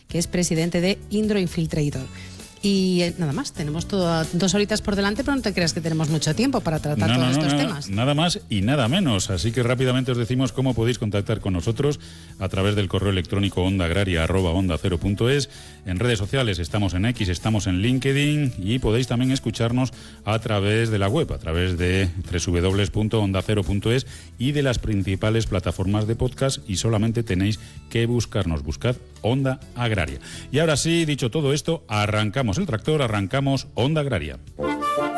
que es presidente de Indro Infiltrator. Y nada más, tenemos 2 horitas por delante, pero no te creas que tenemos mucho tiempo para tratar todos estos temas. Nada más y nada menos. Así que rápidamente os decimos cómo podéis contactar con nosotros a través del correo electrónico ondaagraria@ondacero.es. En redes sociales estamos en X, estamos en LinkedIn y podéis también escucharnos a través de la web, a través de www.ondacero.es y de las principales plataformas de podcast, y solamente tenéis que buscarnos, buscad Onda Agraria. Y ahora sí, dicho todo esto, arrancamos el tractor, arrancamos Onda Agraria.